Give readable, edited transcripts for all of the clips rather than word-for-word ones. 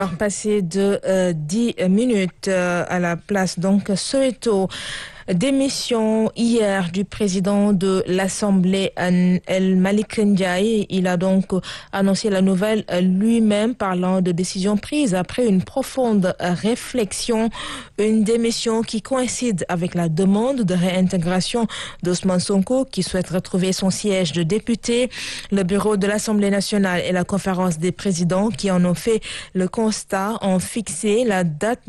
Passé de 10 minutes à la place donc Soweto. Démission hier du président de l'Assemblée, El Malick Ndiaye. Il a donc annoncé la nouvelle lui-même, parlant de décision prise après une profonde réflexion. Une démission qui coïncide avec la demande de réintégration d'Ousmane Sonko, qui souhaite retrouver son siège de député. Le bureau de l'Assemblée nationale et la conférence des présidents, qui en ont fait le constat, ont fixé la date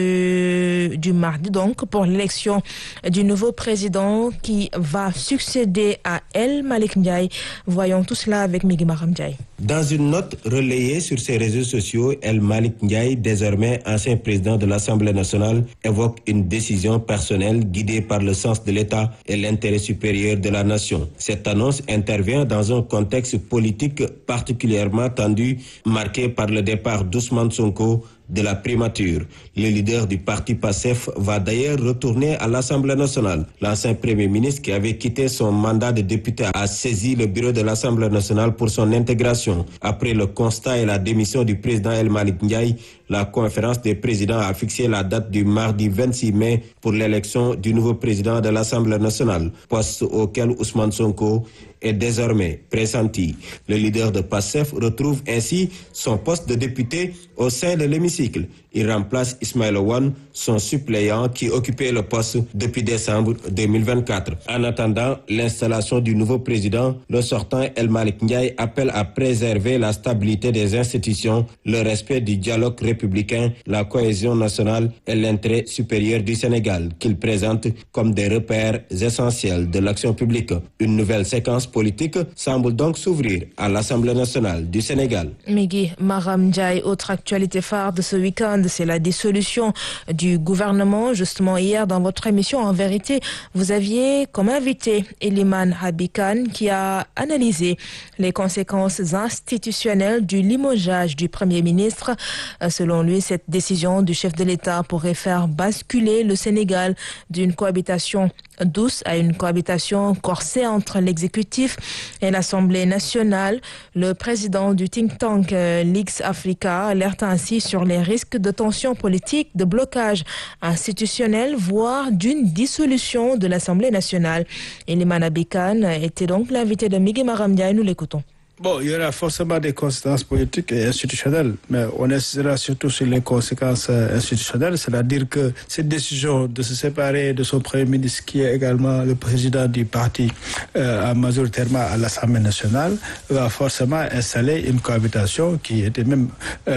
du mardi donc pour l'élection du nouveau président qui va succéder à El Malick Ndiaye. Voyons tout cela avec Migui Maram Ndiaye. Dans une note relayée sur ses réseaux sociaux, El Malick Ndiaye, désormais ancien président de l'Assemblée nationale, évoque une décision personnelle guidée par le sens de l'État et l'intérêt supérieur de la nation. Cette annonce intervient dans un contexte politique particulièrement tendu, marqué par le départ d'Ousmane Sonko de la primature. Le leader du parti PASTEF va d'ailleurs retourner à l'Assemblée nationale. L'ancien Premier ministre, qui avait quitté son mandat de député, a saisi le bureau de l'Assemblée nationale pour son intégration. Après le constat et la démission du président El Malick Ndiaye, la conférence des présidents a fixé la date du mardi 26 mai pour l'élection du nouveau président de l'Assemblée nationale, poste auquel Ousmane Sonko est désormais pressenti. Le leader de PASTEF retrouve ainsi son poste de député au sein de l'hémicycle. Il remplace Ismaïla Wane, son suppléant qui occupait le poste depuis décembre 2024. En attendant l'installation du nouveau président, le sortant El Malick Ndiaye appelle à préserver la stabilité des institutions, le respect du dialogue républicain, la cohésion nationale et l'intérêt supérieur du Sénégal, qu'il présente comme des repères essentiels de l'action publique. Une nouvelle séquence politique semble donc s'ouvrir à l'Assemblée nationale du Sénégal. Migui Maram Ndiaye, autre actualité phare de ce week-end, c'est la dissolution du gouvernement. Justement, hier, dans votre émission En Vérité, vous aviez comme invité Eliman Habikan, qui a analysé les conséquences institutionnelles du limogeage du Premier ministre. Selon lui, cette décision du chef de l'État pourrait faire basculer le Sénégal d'une cohabitation douce à une cohabitation corsée entre l'exécutif et l'Assemblée nationale. Le président du think tank Lix Africa alerte ainsi sur les risques de tensions politiques, de blocage institutionnel, voire d'une dissolution de l'Assemblée nationale. Eliman Habikan était donc l'invité de Migui Maram Ndiaye. Nous l'écoutons. Bon, il y aura forcément des conséquences politiques et institutionnelles, mais on insistera surtout sur les conséquences institutionnelles, c'est-à-dire que cette décision de se séparer de son Premier ministre, qui est également le président du parti majoritairement à l'Assemblée nationale, va forcément installer une cohabitation qui était même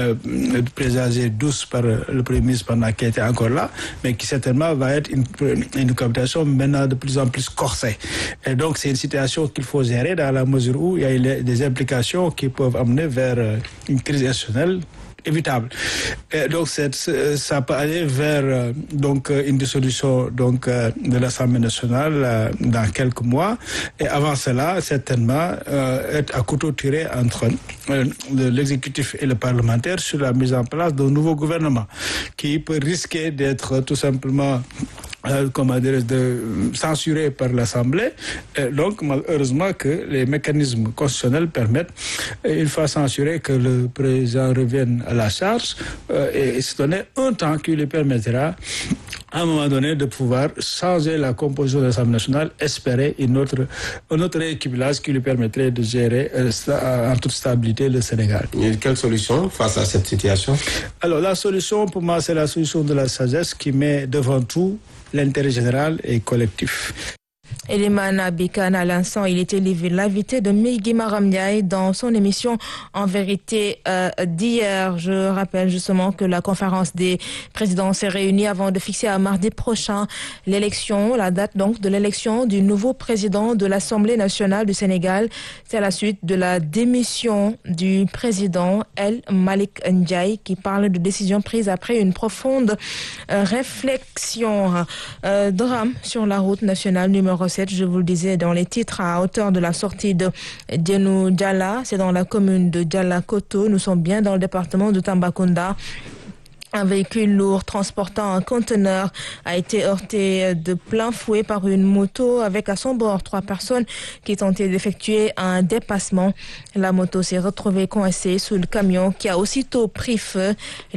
présagée douce par le Premier ministre pendant qu'il était encore là, mais qui certainement va être une cohabitation maintenant de plus en plus corsée. Et donc c'est une situation qu'il faut gérer dans la mesure où il y a des implications qui peuvent amener vers une crise institutionnelle évitable. Et donc ça peut aller vers donc une dissolution donc de l'Assemblée nationale dans quelques mois, et avant cela certainement être à couteau tiré entre l'exécutif et le parlementaire sur la mise en place d'un nouveau gouvernement qui peut risquer d'être tout simplement censuré par l'Assemblée. Donc, malheureusement que les mécanismes constitutionnels permettent, une fois censuré, que le président revienne à la charge et se donner un temps qui lui permettra, à un moment donné, de pouvoir changer la composition de l'Assemblée nationale, espérer un autre équilibrage qui lui permettrait de gérer en toute stabilité le Sénégal. Et quelle solution face à cette situation? Alors, la solution, pour moi, c'est la solution de la sagesse qui met devant tout l'intérêt général et collectif. Eliman Habikan, à l'instant, il était l'invité de Migui Maram Ndiaye dans son émission En Vérité d'hier. Je rappelle justement que la conférence des présidents s'est réunie avant de fixer à mardi prochain la date donc de l'élection du nouveau président de l'Assemblée nationale du Sénégal. C'est à la suite de la démission du président El Malick Ndiaye, qui parle de décision prise après une profonde réflexion. Drame sur la route nationale numéro 7, je vous le disais dans les titres, à hauteur de la sortie de Dienou Diala, c'est dans la commune de Diala Koto. Nous sommes bien dans le département de Tambacounda. Un véhicule lourd transportant un conteneur a été heurté de plein fouet par une moto avec à son bord 3 personnes qui tentaient d'effectuer un dépassement. La moto s'est retrouvée coincée sous le camion qui a aussitôt pris feu.